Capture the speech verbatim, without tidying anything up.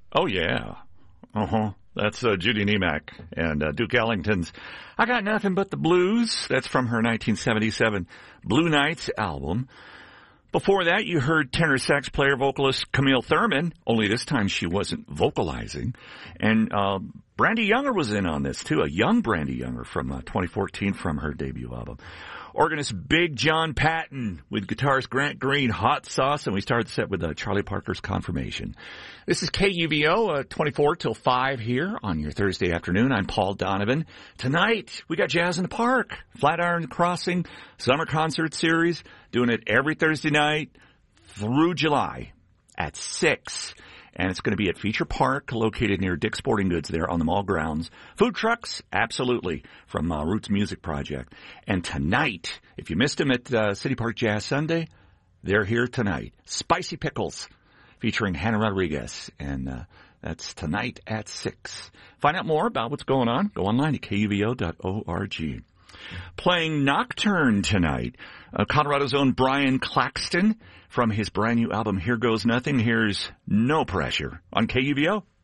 Oh, yeah. Uh-huh. That's uh, Judy Niemek and uh, Duke Ellington's I Got Nothing But the Blues. That's from her nineteen seventy-seven Blue Nights album. Before that, you heard tenor sax player vocalist Camille Thurman, only this time she wasn't vocalizing. And uh, Brandy Younger was in on this, too, a young Brandy Younger from uh, twenty fourteen from her debut album. Organist Big John Patton with guitarist Grant Green, Hot Sauce, and we started the set with uh, Charlie Parker's Confirmation. This is K U V O, uh, twenty-four till five here on your Thursday afternoon. I'm Paul Donovan. Tonight, we got Jazz in the Park, Flatiron Crossing, Summer Concert Series, doing it every Thursday night through July at six. And it's going to be at Feature Park, located near Dick's Sporting Goods there on the mall grounds. Food trucks, absolutely, from uh, Roots Music Project. And tonight, if you missed them at uh, City Park Jazz Sunday, they're here tonight. Spicy Pickles, featuring Hannah Rodriguez. And uh, that's tonight at six. Find out more about what's going on. Go online to K U V O dot org. Playing Nocturne tonight, uh, Colorado's own Brian Claxton from his brand new album Here Goes Nothing. Here's No Pressure on K U V O.